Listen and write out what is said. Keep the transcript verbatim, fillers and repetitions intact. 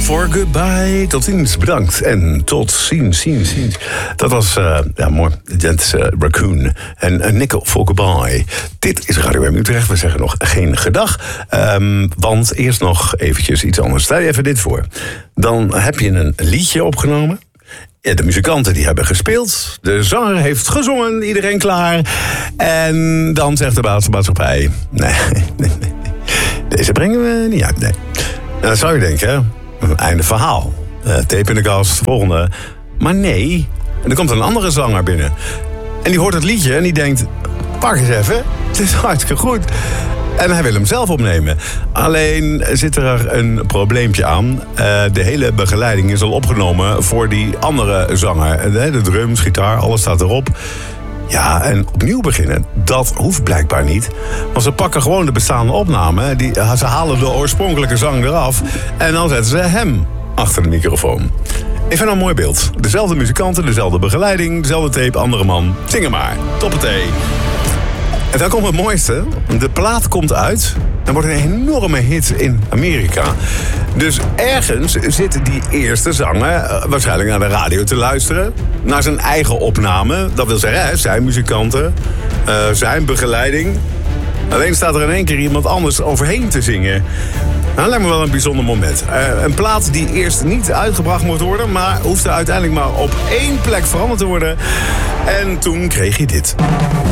for goodbye. Tot ziens, bedankt. En tot ziens, ziens, ziens. Dat was, uh, ja, mooi. Dat is uh, Raccoon. En uh, Nickel for goodbye. Dit is Radio M Utrecht. We zeggen nog geen gedag. Um, want eerst nog eventjes iets anders. Stel je even dit voor. Dan heb je een liedje opgenomen. Ja, de muzikanten die hebben gespeeld. De zanger heeft gezongen. Iedereen klaar. En dan zegt de maatschappij... Nee, nee, nee. Deze brengen we niet uit, nee. En dan zou je denken, een einde verhaal. Uh, tape in de kast, volgende. Maar nee, en er komt een andere zanger binnen. En die hoort het liedje en die denkt... Pak eens even, het is hartstikke goed. En hij wil hem zelf opnemen. Alleen zit er een probleempje aan. Uh, de hele begeleiding is al opgenomen voor die andere zanger. De drums, gitaar, alles staat erop. Ja, en opnieuw beginnen, dat hoeft blijkbaar niet. Want ze pakken gewoon de bestaande opname. Die, ze halen de oorspronkelijke zang eraf. En dan zetten ze hem achter de microfoon. Ik vind dat een mooi beeld. Dezelfde muzikanten, dezelfde begeleiding, dezelfde tape, andere man. Zing maar. Toppatee. En dan komt het mooiste. De plaat komt uit. Dan wordt een enorme hit in Amerika. Dus ergens zit die eerste zanger waarschijnlijk naar de radio te luisteren. Naar zijn eigen opname. Dat wil zeggen, hè, zijn muzikanten, uh, zijn begeleiding. Alleen staat er in één keer iemand anders overheen te zingen. Nou, dat lijkt me wel een bijzonder moment. Uh, een plaat die eerst niet uitgebracht moet worden, maar hoefde uiteindelijk maar op één plek veranderd te worden. En toen kreeg je dit.